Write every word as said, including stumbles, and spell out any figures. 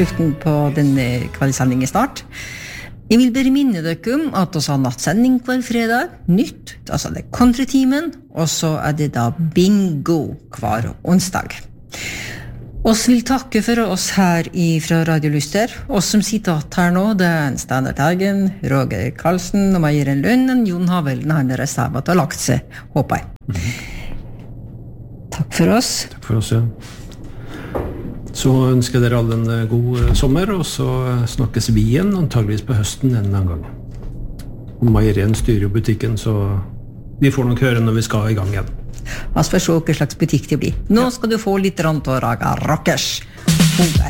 slutten på denne kveldssendingen snart. Jeg vil bare minne dere om at vi har nattsending hver fredag, nytt, altså det er countrytimen, og så er det da bingo hver onsdag. Oss vil takke for oss her fra Radio Lyster. Oss som sitter her nå, det er Steinar Teigen, Roger Karlsen og Meiren Lund, Jon Havelen, han er reservat og lagt seg, håper jeg. Mm-hmm. Takk for oss. Takk for oss, ja. Så ønsker dere alle en god sommer, og så snakkes vi igjen, antageligvis på høsten en eller annen gang. Og Meiren styrer jo butikken, så vi får nok høre når vi skal i gang igjen. Vi får se hva slags butikk det blir. Nå skal du få litt rant og raga rockers. Hover.